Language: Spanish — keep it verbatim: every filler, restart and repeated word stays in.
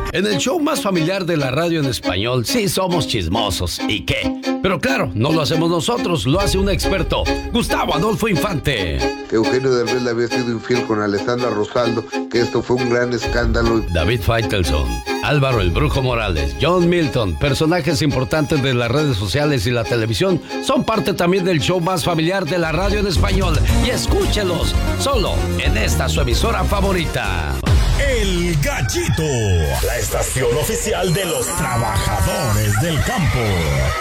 En el show más familiar de la radio en español, sí somos chismosos. ¿Y qué? Pero claro, no lo hacemos nosotros, lo hace un experto, Gustavo Adolfo Infante. Que Eugenio Derbez le había sido infiel con Alessandra Rosaldo, que esto fue un gran escándalo. David Faitelson, Álvaro el Brujo Morales, John Milton, personajes importantes de las redes sociales y la televisión, son parte también del show más familiar de la radio en español. Y escúchelos, solo en esta su emisora favorita. El Gallito, la estación oficial de los trabajadores del campo.